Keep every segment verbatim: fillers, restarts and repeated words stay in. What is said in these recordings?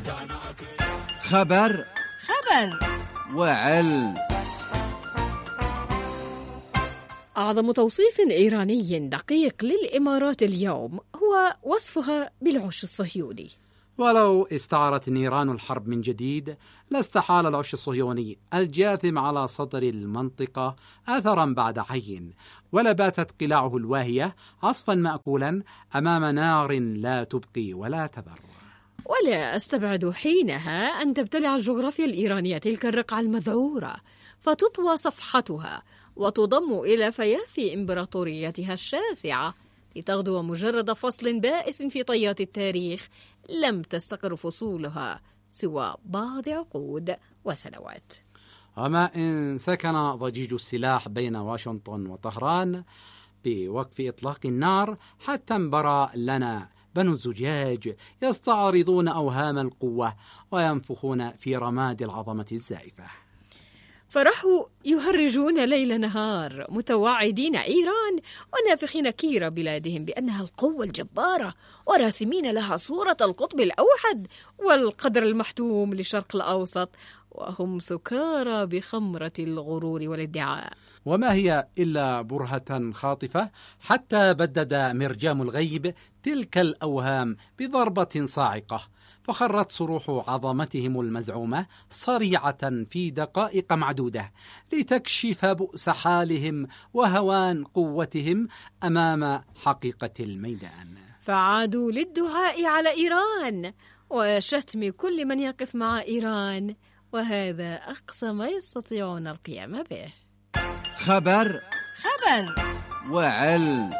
خبر خبر وعلم. أعظم توصيف إيراني دقيق للإمارات اليوم هو وصفها بالعش الصهيوني. ولو استعارت نيران الحرب من جديد لاستحال العش الصهيوني الجاثم على صدر المنطقة أثرا بعد عين، ولباتت قلاعه الواهية عصفا مأكولا أمام نار لا تبقي ولا تذر. ولا أستبعد حينها أن تبتلع الجغرافيا الإيرانية تلك الرقعة المذعورة فتطوى صفحتها وتضم إلى فيافي إمبراطوريتها الشاسعة لتغدو مجرد فصل بائس في طيات التاريخ لم تستقر فصولها سوى بعض عقود وسنوات. وما إن سكن ضجيج السلاح بين واشنطن وطهران بوقف إطلاق النار حتى انبرى لنا بنو الزجاج يستعرضون أوهام القوة وينفخون في رماد العظمة الزائفة. فرحوا يهرجون ليل نهار متوعدين إيران ونافخين كير بلادهم بأنها القوة الجبارة وراسمين لها صورة القطب الأوحد والقدر المحتوم للشرق الأوسط، وهم سكارى بخمرة الغرور والادعاء. وما هي إلا برهة خاطفة حتى بدد مرجام الغيب تلك الأوهام بضربة صاعقة، فخرت صروح عظمتهم المزعومة صريعة في دقائق معدودة لتكشف بؤس حالهم وهوان قوتهم أمام حقيقة الميدان. فعادوا للدعاء على إيران وشتم كل من يقف مع إيران، وهذا أقصى ما يستطيعون القيام به. خبر خبر وعلم.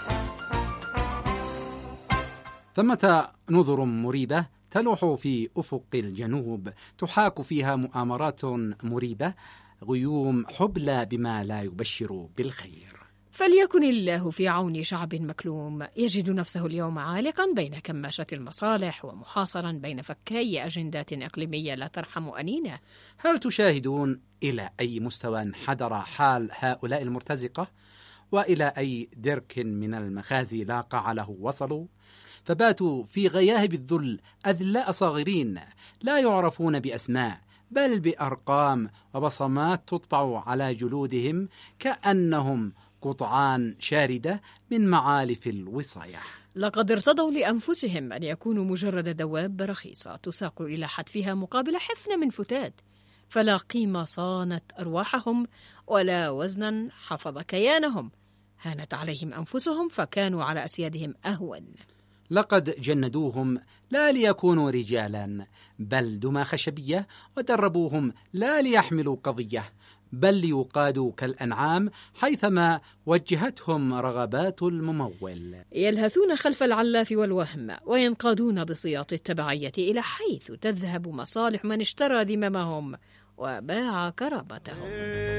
ثمة نذر مريبة تلوح في أفق الجنوب تحاك فيها مؤامرات مريبة، غيوم حبلى بما لا يبشر بالخير. فليكن الله في عون شعب مكلوم يجد نفسه اليوم عالقا بين كماشة المصالح ومحاصرا بين فكي أجندات إقليمية لا ترحم أنينه. هل تشاهدون إلى أي مستوى انحدر حال هؤلاء المرتزقة؟ وإلى أي درك من المخازي لا قاع له وصلوا؟ فباتوا في غياهب الذل أذلاء صاغرين لا يعرفون بأسماء بل بأرقام وبصمات تطبع على جلودهم كأنهم قطعان شاردة من معالف الوصاية. لقد ارتضوا لأنفسهم أن يكونوا مجرد دواب رخيصة تساق إلى حتفها مقابل حفنة من فتات، فلا قيمة صانت أرواحهم ولا وزنا حفظ كيانهم. هانت عليهم أنفسهم فكانوا على أسيادهم أهون. لقد جندوهم لا ليكونوا رجالا بل دمى خشبية، ودربوهم لا ليحملوا قضية بل ليقادوا كالأنعام حيثما وجهتهم رغبات الممول. يلهثون خلف العلاف والوهم وينقادون بسياط التبعية إلى حيث تذهب مصالح من اشترى ذممهم وباع كرامتهم.